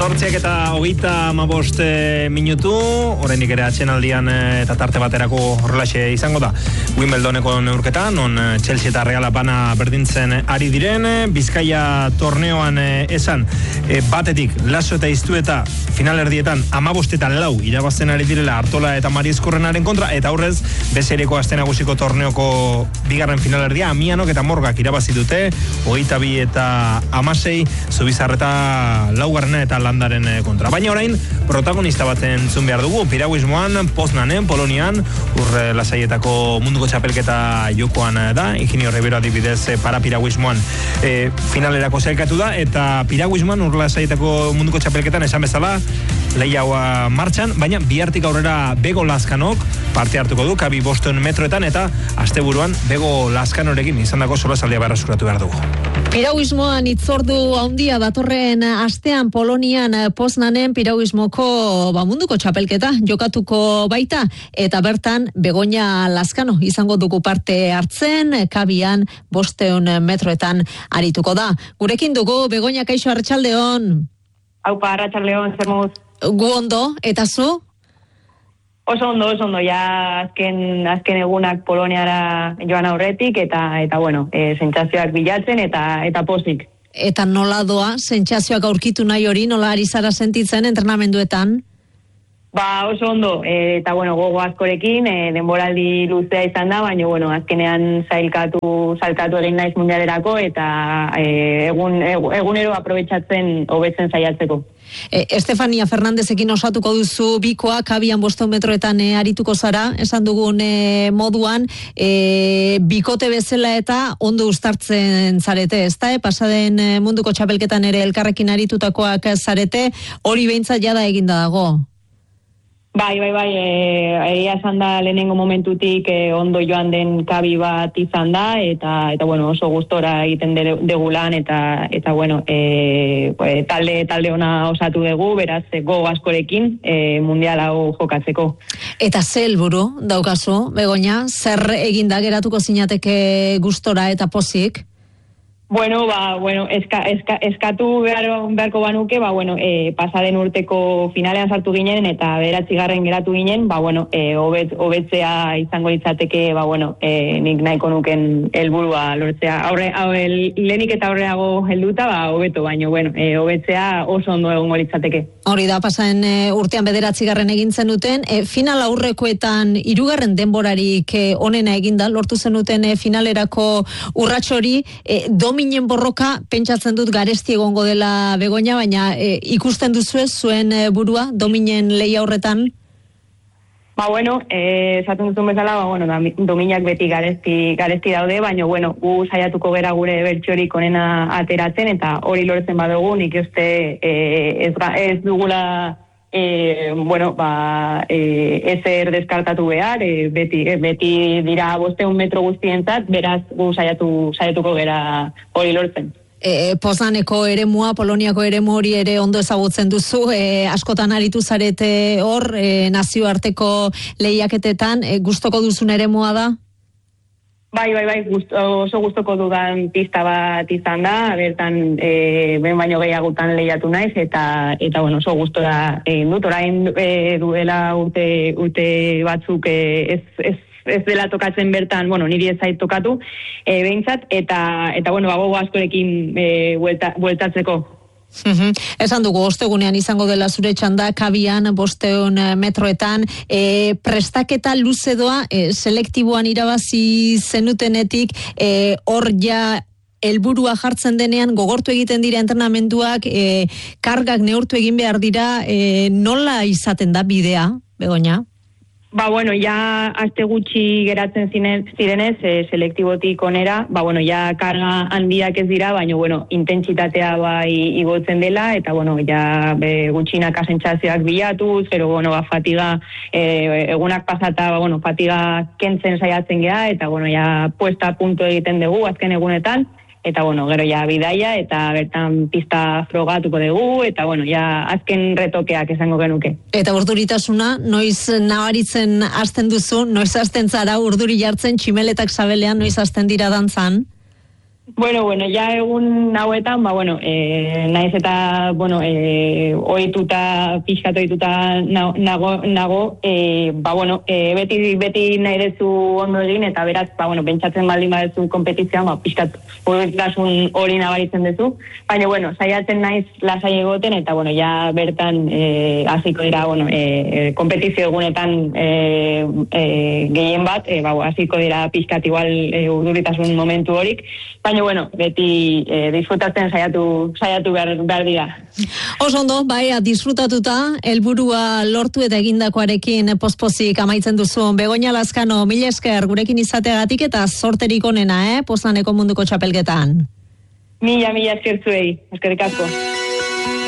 8:25 minutu, oraindik ere atsenaldian eta tarte baterako horrelaxe izango da. Wimbledoneko neurketa, non Chelsea eta Reala bana berdintzen ari diren, Bizkaia torneoan esan, batetik Laso eta Iztueta finalerdietan 15-4 irabazten ari direla Artola eta Mariezkurrenaren kontra, eta aurrez bezereko aste nagusiko torneoko bigarren finalerdia Amianok eta Morgak irabazi dute, 22-16 Zubizarreta laugarrena eta Landaren kontra. Baina orain protagonista baten entzun behar dugu, piraguismoan, Poznanen, Polonian, lasaietako munduko txapelketa jokoan da, Ingenio Ribero adibidez parapiraguismoan finalerako sailkatu da, eta piraguismoan lasaietako munduko txapelketan esan bezala lehiagoa martxan, baina bihartik aurrera Bego Lazkanok parte hartuko du, kabi 5 metroetan, eta asteburuan Bego Lazkanorekin izandako solasaldia berreskuratu behar dugu. Piraguismoan itzordu handia datorren astean Polonian Poznanen piraguismoko munduko txapelketa jokatuko baita, eta bertan Begoña Lazkano izango dugu parte hartzen, kabian 5 metroetan arituko da. Gurekin dugu Begoña, kaixo, arratsaldeon. Aupa, arratsaldeon, zer moduz? Gu ondo, eta zu? Oso ondo, ja azken egunak Poloniara joan aurretik, eta bueno, sentsazioak bilatzen eta pozik. Eta nola doa, sentsazioak aurkitu nahi hori, nola ari zara sentitzen entrenamenduetan? Oso ondo, eta bueno, gogo askorekin, denboraldi luzea izan da, baina bueno, azkenean salkatu egin naiz mundialerako, eta egunero aprobetxatzen hobetzen saiatzeko. Estefania Fernandezekin osatuko duzu bikoa, kabian 5 metroetan arituko zara, esan dugun moduan, bikote bezala eta ondo uztartzen zarete, ezta? Pasaden munduko txapelketan ere elkarrekin aritutakoak zarete, hori behintzat jada eginda dago. Bai, egia esan da lehenengo momentutik ondo joan den kabi bat izan da, eta bueno, oso gustora egiten dugu lan, eta bueno, talde ona osatu dugu, beraz, gogo askorekin mundial hau jokatzeko. Eta ze helburu daukazu, Begoña, zer eginda geratuko zinateke gustora eta pozik? Bueno, eskatu beharko banuke, pasaden urteko finalean sartu ginen eta 9. geratu ginen, hobetzea izango litzateke, nik nahiko nuken helburua lortzea. Lehenik eta aurreago helduta, hobeto, baina, hobetzea oso ondo egongo litzateke. Hori da, pasaden urtean 9. egin zenuten, final aurrekoetan 3. denborarik onena eginda, lortu zenuten finalerako urrats hori, dominen borroka, pentsatzen dut garesti egongo dela Begoña, baina ikusten duzu zuen burua dominen lehia horretan? Esaten duzun bezala, dominak beti garesti daude, baina, gu saiatuko gera gure bertxorik onena ateratzen, eta hori lortzen badugu, nik uste ez dugula ezer deskartatu behar, beti dira 5 metro guztientzat, beraz gu saiatuko gera hori lortzen. Poznaneko eremua, Poloniako eremu hori ere ondo ezagutzen duzu, askotan aritu zarete hor, nazioarteko lehiaketetan, gustoko duzun eremua da? Bai, oso gustoko dudan pista bat izan da, bertan ben baino gehiagutan lehiatu naiz, eta oso gustora egin dut, orain duela urte batzuk ez dela tokatzen bertan, niri ez zait tokatu, behintzat, eta gogo askorekin bueltatzeko. Esan dugu, ostegunean izango dela zure txanda, kabian 5 metroetan, prestaketa luze doa, selektiboan irabazi zenutenetik, hor ja helburua jartzen denean, gogortu egiten dira entrenamenduak, kargak neurtu egin behar dira, nola izaten da bidea, Begoña? Ja aste gutxi geratzen zirenez, selektibotik onera, ja karga handiak ez dira, baina, intentsitatea igotzen dela, eta, ja gutxinaka sentsazioak bilatuz, gero, fatiga, egunak pasata, fatiga kentzen saiatzen gea, eta, ja puesta a punto egiten dugu azken egunetan, eta, gero ja bidaia, eta bertan pista frogatuko dugu, eta, ja azken retokeak esango genuke. Eta urduritasuna, noiz nabaritzen hasten duzu, noiz hasten zara urduri jartzen, tximeletak sabelean, noiz hasten dira dantzan? Bueno, ja egun hauetan, naiz eta, pixkat ohituta nago, beti nahi dezu ondo egin, eta beraz, pentsatzen baldin badezu kompetizioan, pixkat ohitasun hori nabaritzen dezu, baina, saiatzen naiz lasai egoten, eta, ja bertan hasiko dira, kompetizio egunetan gehien bat, hasiko dira pixkat igual urduritasun momentu horik, baina, beti disfrutatzen saiatu behar dira. Oso ondo, disfrutatuta, helburua lortu eta egindakoarekin pospozik amaitzen duzu. Begoña Lazkano, mila esker gurekin izateagatik eta sorterik onena, Poznaneko munduko txapelketan. Mila esker zuei, eskerrik asko.